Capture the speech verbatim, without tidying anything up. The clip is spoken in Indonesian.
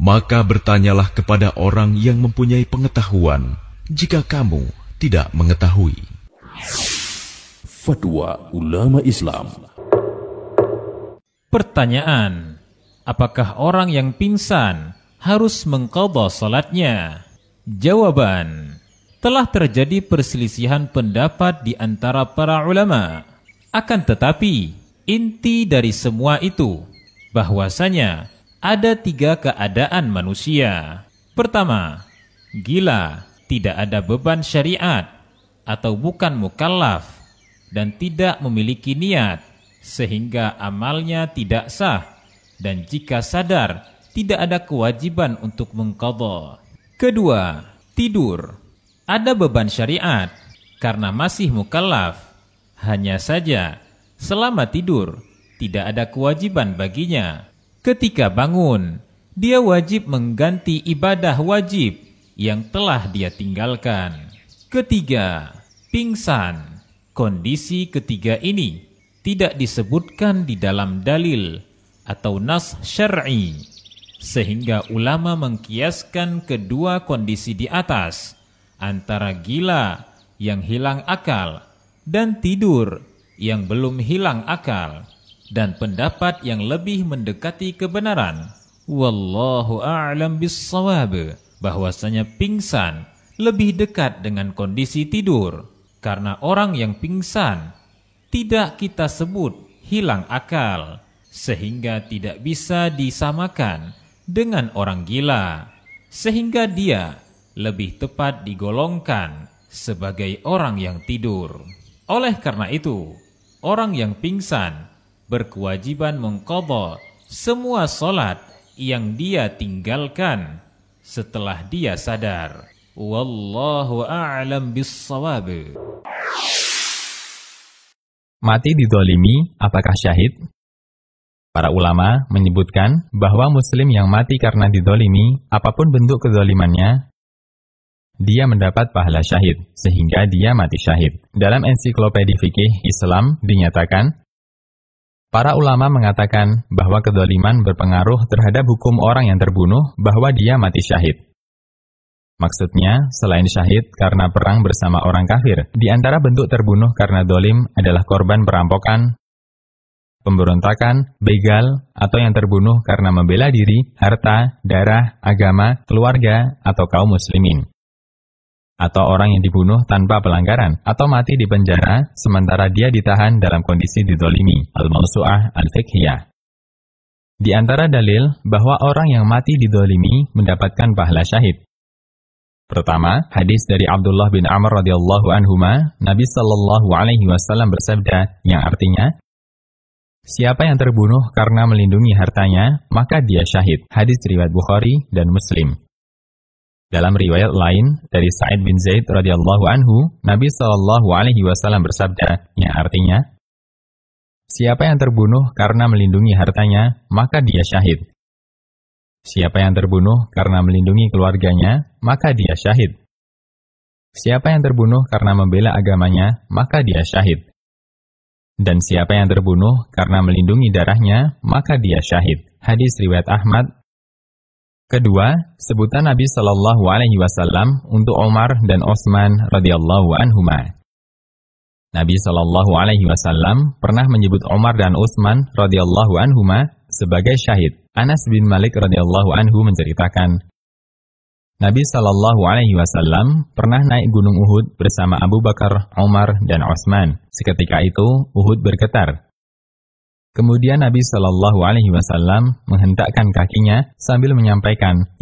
Maka bertanyalah kepada orang yang mempunyai pengetahuan, jika kamu tidak mengetahui. Fatwa ulama Islam. Pertanyaan: apakah orang yang pingsan harus mengqadha salatnya? Jawaban: telah terjadi perselisihan pendapat di antara para ulama. Akan tetapi, inti dari semua itu bahwasanya ada tiga keadaan manusia. Pertama, gila, tidak ada beban syariat, atau bukan mukallaf, dan tidak memiliki niat, sehingga amalnya tidak sah, dan jika sadar, tidak ada kewajiban untuk mengqadha. Kedua, tidur. Ada beban syariat, karena masih mukallaf. Hanya saja, selama tidur, tidak ada kewajiban baginya. Ketika bangun, dia wajib mengganti ibadah wajib yang telah dia tinggalkan. Ketiga, pingsan. Kondisi ketiga ini tidak disebutkan di dalam dalil atau nas syar'i, sehingga ulama mengkiaskan kedua kondisi di atas antara gila yang hilang akal dan tidur yang belum hilang akal, dan pendapat yang lebih mendekati kebenaran, wallahu a'lam bis-shawab, bahwasanya pingsan lebih dekat dengan kondisi tidur, karena orang yang pingsan tidak kita sebut hilang akal, sehingga tidak bisa disamakan dengan orang gila, sehingga dia lebih tepat digolongkan sebagai orang yang tidur. Oleh karena itu, orang yang pingsan berkewajiban mengqadha semua salat yang dia tinggalkan setelah dia sadar. Wallahu a'lam bis-shawab. Mati dizalimi, apakah syahid? Para ulama menyebutkan bahwa muslim yang mati karena dizalimi, apapun bentuk kezalimannya, dia mendapat pahala syahid, sehingga dia mati syahid. Dalam ensiklopedia fikih Islam dinyatakan, para ulama mengatakan bahwa kezaliman berpengaruh terhadap hukum orang yang terbunuh bahwa dia mati syahid. Maksudnya, selain syahid karena perang bersama orang kafir, di antara bentuk terbunuh karena zalim adalah korban perampokan, pemberontakan, begal, atau yang terbunuh karena membela diri, harta, darah, agama, keluarga, atau kaum muslimin. Atau orang yang dibunuh tanpa pelanggaran, atau mati di penjara sementara dia ditahan dalam kondisi dizalimi. Al-Mawsu'ah Al-Fiqhiyah. Di antara dalil bahwa orang yang mati dizalimi mendapatkan pahala syahid. Pertama, hadis dari Abdullah bin Amr radhiyallahu anhuma, Nabi sallallahu alaihi wasallam bersabda, yang artinya, siapa yang terbunuh karena melindungi hartanya, maka dia syahid. Hadis riwayat Bukhari dan Muslim. Dalam riwayat lain dari Sa'id bin Zaid radhiyallahu anhu, Nabi sallallahu alaihi wasallam bersabda, yang artinya, siapa yang terbunuh karena melindungi hartanya, maka dia syahid. Siapa yang terbunuh karena melindungi keluarganya, maka dia syahid. Siapa yang terbunuh karena membela agamanya, maka dia syahid. Dan siapa yang terbunuh karena melindungi darahnya, maka dia syahid. Hadis riwayat Ahmad. Kedua, sebutan Nabi Shallallahu Alaihi Wasallam untuk Umar dan Utsman radhiyallahu anhuma. Nabi Shallallahu Alaihi Wasallam pernah menyebut Umar dan Utsman radhiyallahu anhuma sebagai syahid. Anas bin Malik radhiyallahu anhu menceritakan, Nabi Shallallahu Alaihi Wasallam pernah naik gunung Uhud bersama Abu Bakar, Umar, dan Utsman. Seketika itu Uhud bergetar. Kemudian Nabi Shallallahu Alaihi Wasallam menghentakkan kakinya sambil menyampaikan,